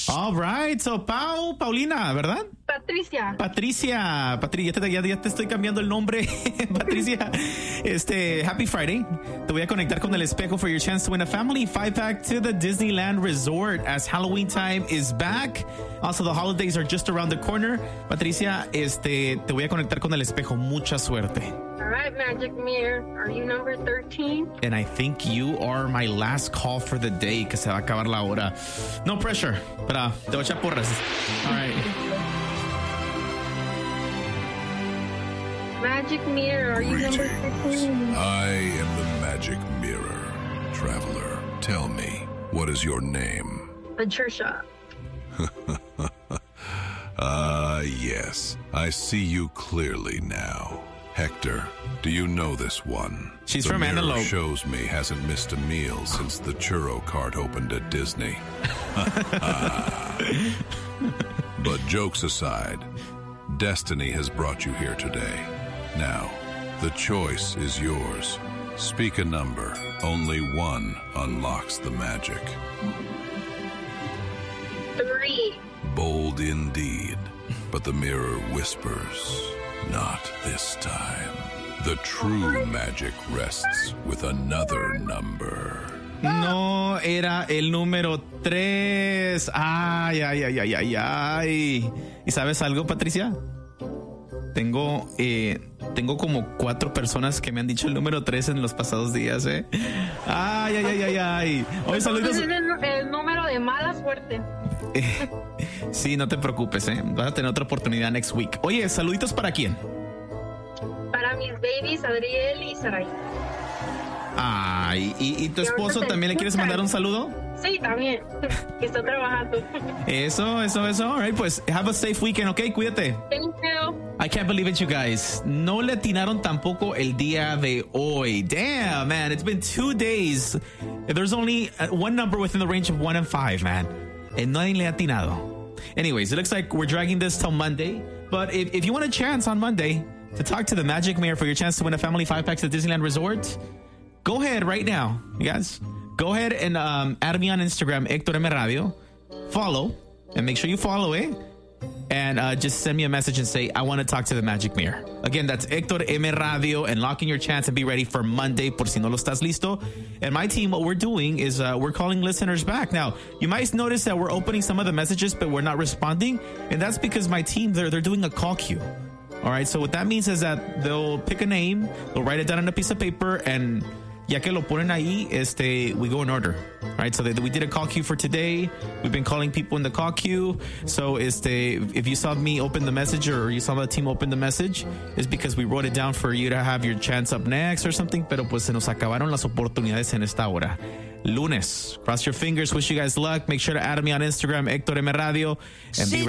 All right. So, Paulina, ¿verdad? Patricia, ya te estoy cambiando el nombre. Patricia, happy Friday. Te voy a conectar con el espejo for your chance to win a family 5-pack to the Disneyland Resort as Halloween time is back. Also, the holidays are just around the corner. Patricia, te voy a conectar con el espejo. Mucha suerte. All right, Magic Mirror. Are you number 13? And I think you are my last call for the day, que se va a acabar la hora. No pressure, pero te voy a echar porras. All right. Magic Mirror, are you number 13? I am the Magic Mirror. Traveler, tell me, what is your name? Patricia. Yes. I see you clearly now. Hector, do you know this one? She's the from mirror Antelope. Shows me hasn't missed a meal since the churro cart opened at Disney. But jokes aside, destiny has brought you here today. Now, the choice is yours. Speak a number. Only one unlocks the magic. 3. Bold indeed. But the mirror whispers, not this time. The true magic rests with another number. No, era el número 3. Ay. ¿Y sabes algo, Patricia? Tengo como 4 personas que me han dicho el número 3 en los pasados días, ¿eh? Ay. Oye, saludos. Es el número de mala suerte. Sí, no te preocupes, ¿eh? Vas a tener otra oportunidad next week. Oye, saluditos para quién? Para mis babies, Adriel y Saray. Ay, ¿y tu esposo también le quieres mandar un saludo? Sí, también. Que está trabajando. Eso. All right, pues have a safe weekend, ¿ok? Cuídate. Thank you. I can't believe it, you guys. No le atinaron tampoco el día de hoy. Damn, man. It's been 2 days. There's only one number within the range of 1 and 5, man. And nadie le ha atinado. Anyways, it looks like we're dragging this till Monday. But if you want a chance on Monday to talk to the Magic Mayor for your chance to win a family 5-pack to Disneyland Resort, go ahead right now, you guys. Go ahead and add me on Instagram, Hector M. Radio. Follow, and make sure you follow it. And just send me a message and say, I want to talk to the Magic Mirror. Again, that's Hector M. Radio, and lock in your chance and be ready for Monday, por si no lo estás listo. And my team, what we're doing is we're calling listeners back. Now, you might notice that we're opening some of the messages, but we're not responding. And that's because my team, they're doing a call queue. All right, so what that means is that they'll pick a name, they'll write it down on a piece of paper, and ya que lo ponen ahí, we go in order. All right, so we did a call queue for today. We've been calling people in the call queue. So if you saw me open the message or you saw the team open the message, it's because we wrote it down for you to have your chance up next or something. Pero pues se nos acabaron las oportunidades en esta hora. Lunes. Cross your fingers. Wish you guys luck. Make sure to add me on Instagram, Hector M. Radio. And be ready.